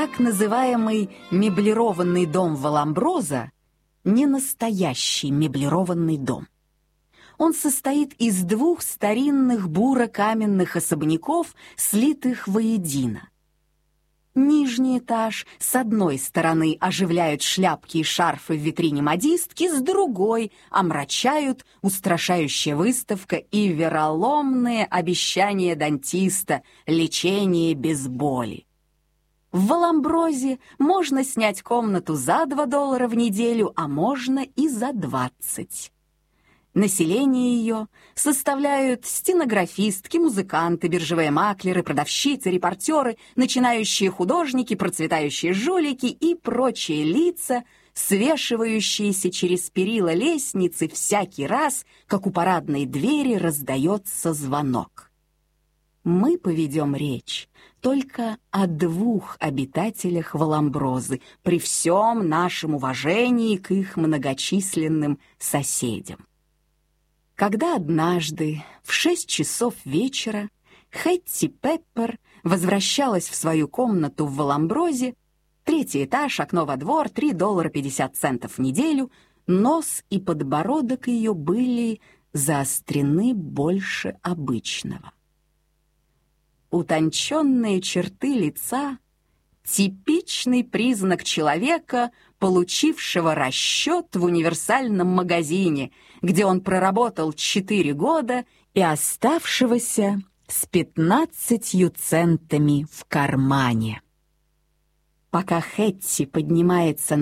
Так называемый меблированный дом Валамброза не настоящий меблированный дом. Он состоит из двух старинных буро-каменных особняков, слитых воедино. Нижний этаж с одной стороны оживляют шляпки и шарфы в витрине модистки, с другой омрачают устрашающая выставка и вероломные обещания дантиста лечения без боли. В Валамброзе можно снять комнату за $2 в неделю, а можно и за 20. Население ее составляют стенографистки, музыканты, биржевые маклеры, продавщицы, репортеры, начинающие художники, процветающие жулики и прочие лица, свешивающиеся через перила лестницы всякий раз, как у парадной двери раздается звонок. Мы поведем речь только о 2 обитателях Валамброзы при всем нашем уважении к их многочисленным соседям. Когда однажды в 6 часов вечера Хэтти Пеппер возвращалась в свою комнату в Валамброзе, 3-й этаж, окно во двор, $3.50 в неделю, нос и подбородок ее были заострены больше обычного. Утонченные черты лица — типичный признак человека, получившего расчет в универсальном магазине, где он проработал 4 года и оставшегося с 15 центами в кармане. Пока Хэтти поднимается